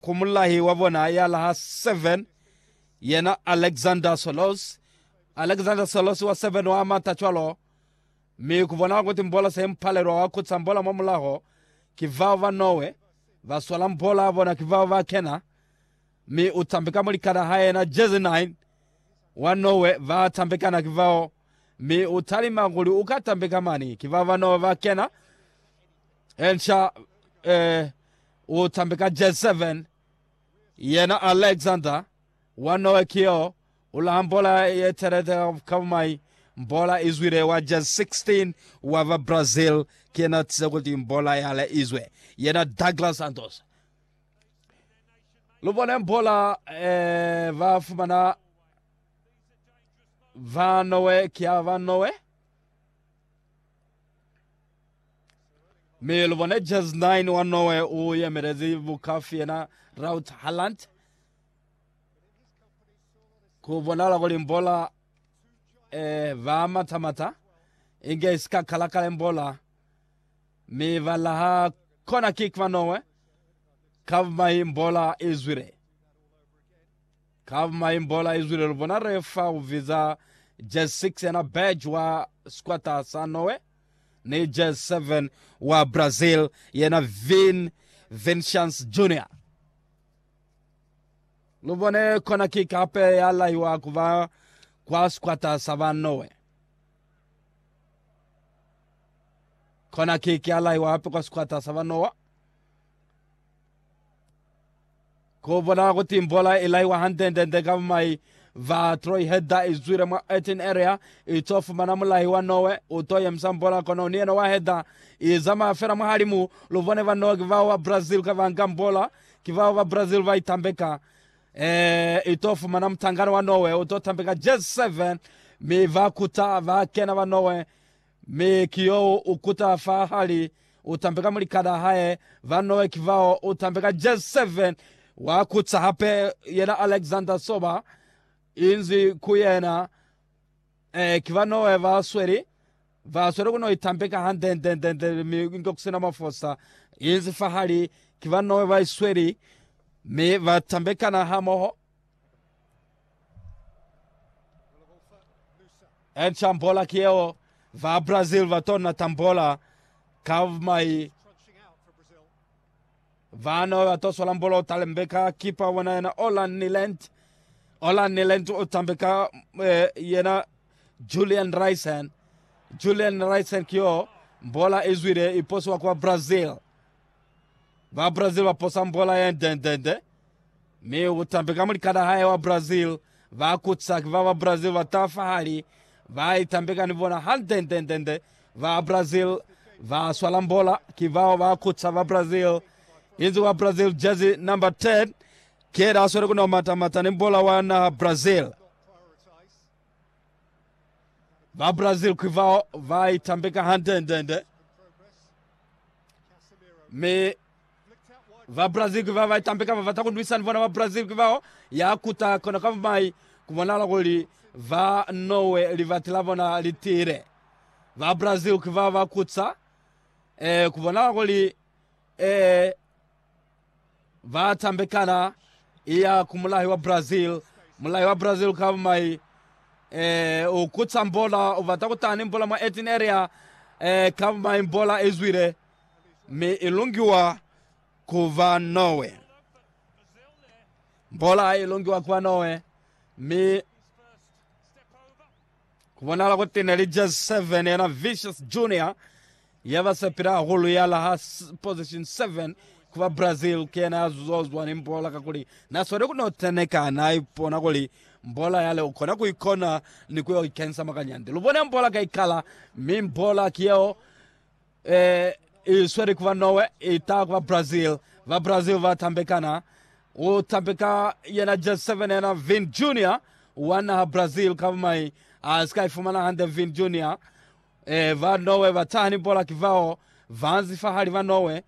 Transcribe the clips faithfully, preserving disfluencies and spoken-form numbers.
kumulahi wabona yala seven yena Alexander Solos Alexander Solos wa seven wa matachwalo mi kubona kuti mbola se mpalero wa kutsa mbola mamulaho kivao va Norway va swala mbola bona kivao va Kenya mi utambika mulikana haye na jersey nine wa Norway va tambika na kivao mi utali manguli ukatambika mani kivao va Norway va Kenya ensha eh utambika jersey seven yena Alexander wa Norway kio ula mbola yeterete kamai mbola izwire wa jersey sixteen wa va Brazil kena tsekulti mbola yale izwe yena Douglas Santos lubone mbola eh, va fumana va Norway kia va Norway me lubone jersey nine wa Norway u yemerezi vukafi yena Raut Haaland kubonala kuli mbola eh, va matamata inge iska kalakale mbola mi valaha kona kick va Norway kavmai mbola izwire kavmai mbola izwire lubona refa uviza jersey six yana badge wa squatter sa Norway ni jersey seven wa Brazil yana Vin Vinicius Junior lubone kona kick ape yala iwa kuva kwa squatter sa va Norway kona kick yala iwa ape kwa squatter sa va Norway ko bona ko timbola ilai wa handen de gamai va Troy Hedda izure ma eighteen area itof manamula wa Norway utoye msambola kono nieno wa Hedda izama fera mahalimu lovone va Norway va wa Brazil ka vanga mbola kiva wa Brazil va itambeka eh itof manam tangana wa Norway utotambeka jersey seven mi va kuta va Kenya va Norway mi kio ukuta fa hali utambeka mulikada hae va Norway kivao utambeka jersey seven wa kutsa hape yena Alexander Soba inzi kuyena eh kivano eva sweri va sweri kuno itambeka handen den den den mi ngokusena mafosa inzi fahali kivano eva sweri me va tambeka na hamoho en chambola kieo va Brazil va tona tambola kavmai vano atosola mbolo talembeka kipa wana yana Olan Nilent Olan Nilent utambeka eh, yena Julian Reisen Julian Reisen kio mbola izwire iposo kwa Brazil va Brazil waposa mbola yendendende me utambeka mulikada haya wa Brazil va kutsa va wa Brazil watafahali va itambeka nivona handendendende va Brazil va swala mbola kivao va kutsa va Brazil inzi wa Brazil jersey number ten kera asore kuno mata mata nimbola wana Brazil va Brazil kivao va itambeka handendende me va Brazil kivao va itambeka va takundwisa nivona va Brazil kivao ya kuta kona kavmai kumonala kuli va Norway livatilavona litire va Brazil kivao va kutsa eh kumonala kuli eh va tambekana iya kumulahi wa Brazil mulahi wa Brazil kavmai eh ukutsa mbola uvatakutani mbola ma eighteen area eh kavmai mbola izwire me ilungiwa kuva Norway mbola ilungiwa kuva Norway me kubonala kuti neli jersey seven yana Vinicius Junior yava sepira hulu yala ha position seven kuva Brazil kena zozwa ni mbola kakuli na sore kuno teneka na ipona kuli mbola yale ukona kuikona ni kuyo ikensa makanyande lubone mbola kaikala mi mbola kiyo eh iswere kuva Norway ita kuva Brazil va Brazil va tambekana o tambeka yana jersey seven yana Vin Junior wana Brazil kavmai a sky fumana hande Vin Junior eh va Norway va tani mbola kivao vanzi fahali va Norway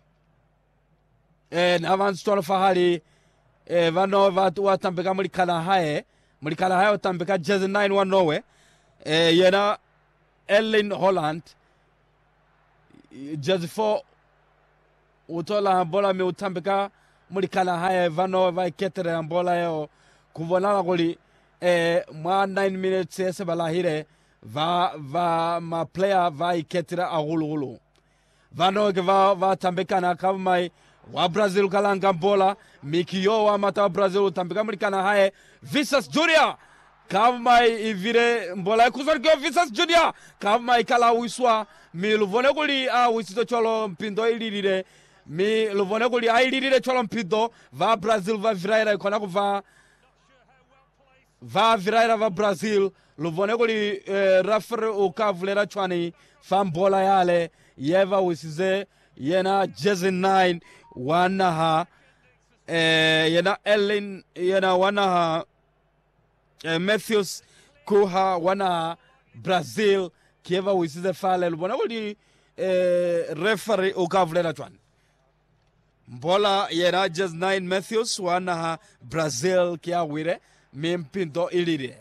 eh avance tola fahali eh va Norway va watambeka mulikala hae mulikala hae utambeka jersey nine wa Norway eh yana Erling Haaland jersey four utola bola mi utambeka mulikana haya vano vai ketere mbola yo kuvonala kuli eh, mwa nine minutes yese balahire va va ma player vai ketira agulugulu vano ke va va tambekana kama wa Brazil kalanga mbola mikiyo wa mata Brazil tambeka mulikana haya Vinicius Junior kama ivire mbola kuzorgyo Vinicius Junior kama ikala wiswa mi luvone kuli a wisito cholo mpindo ilirire mi luvone kuli a ilirire cholo mpindo va Brazil va viraira ikona kuva va viraira va Brazil luvone kuli eh, referee ukavulera chwani fa mbola yale yeva wisize yena jersey nine wanaha eh, yena Ellen yena wanaha eh, Matthews kuha wana Brazil kieva wisize fale lubona kuli eh, referee ukavulera chwani mbola yena jersey nine Matthews wana Brazil kia wire mimpindo ilire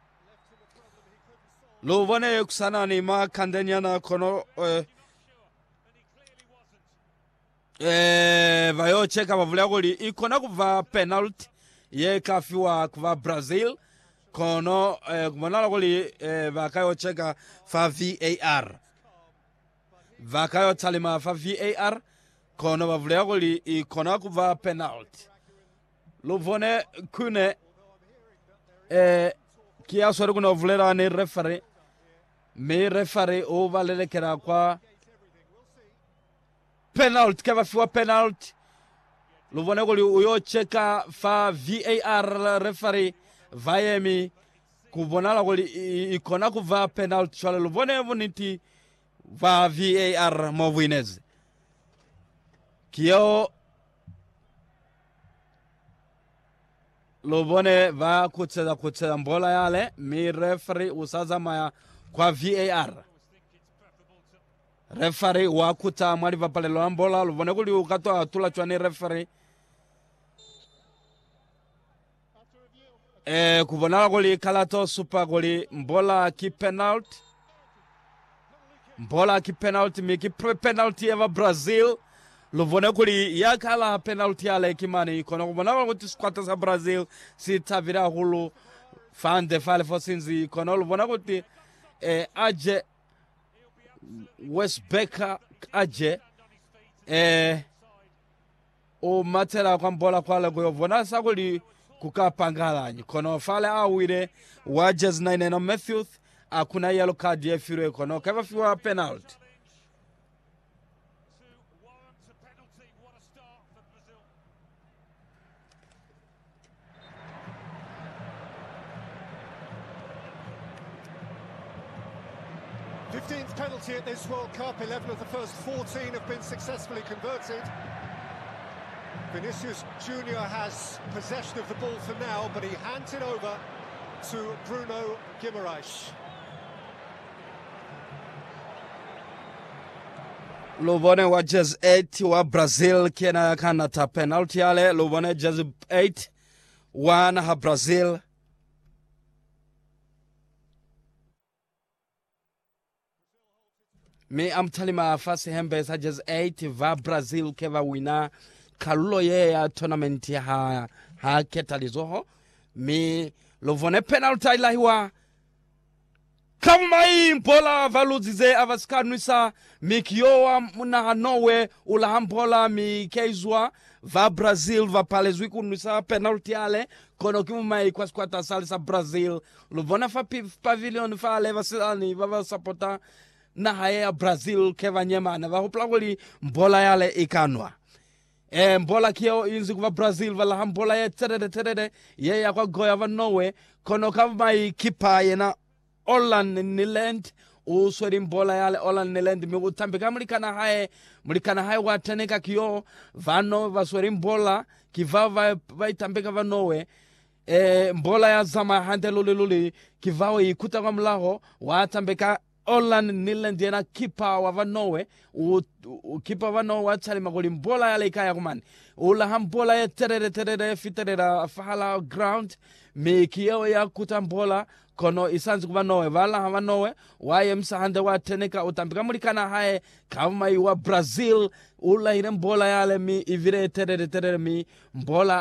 lubone kusana ni ma kandanyana kono eh, eh vayo cheka bavulya kuli ikona kuva penalty ye kafiwa kuva Brazil kono eh, kumonala kuli eh, vakayo cheka fa V A R vakayo talima fa V A R kono bavulya kuli ikona kuva penalty luvone kune eh kia sori kuna vulera ni referee me referee o valele kera kwa penalty kava fiwa penalty luvone kuli uyo cheka fa V A R referee vayemi kubonala kuli ikona kuva penalty chwale luvone vuniti va V A R movinez kio luvone va kutseda kutseda mbola yale mi referee usaza maya kwa V A R referee wakuta mwali vapale lo mbola luvone kuli ukato atula chwani referee eh kubonala kuli kalato super kuli mbola ki penalty mbola ki penalty mi ki penalty eva Brazil luvone kuli yakala penalty yale kimani kono kubonala kuti squatters za Brazil si tavira hulu fande fale fosinzi kono luvone kuti eh aje West Becker aje eh o matera kwa mbola kwa lego yovona sakuli kukapangala kono fale awire wa jersey nine na Matthews akuna yellow card yefiro kono kava fiwa penalty fifteenth penalty at this World Cup. eleven of the first fourteen have been successfully converted. Vinicius Junior has possession of the ball for now, but he hands it over to Bruno Guimaraes. luvone wa jersey eight wa Brazil kiena kana ta penalty yale luvone jersey eight wana ha Brazil me am telling my first hembe sa jersey eight va Brazil keva wina kalulo ye ya tournament ya ha ha ketalizoho me luvone penalty ilahiwa kama hii mbola valuzize avaskanwisa mikiyowa muna hanowe ula mbola mikeizwa va Brazil va palezwi kunwisa penalty ale kono kimumai kwa squata salisa Brazil luvona fa pavilion fa leva silani va supporta na haya Brazil keva nyema na va hoplagoli mbola yale ikanwa e mbola kio inzi kwa Brazil vala mbola ye terede terede ye ya kwa goya va nowe kono kamai kipa yena Holland Niland usweri mbola yale Holland Niland mi utambika mulikana hae mulikana hae wateneka kio vano vasweri mbola kivava vaitambika vanowe e mbola ya zama hande luli luli kivao ikuta kwa mlaho watambika Olan Niland na kipa wa Vanowe u, u kipa Vanowe watali magoli mbola yale ikaya kumani ula hambola ya terere terere fiterera fahala ground mi kiyo ya kutambola kono isanzi kubanowe vala havanowe waye msahande wa teneka utambika mulikana hae kama wa Brazil ula hile mbola yale mi ivire terere terere mi mbola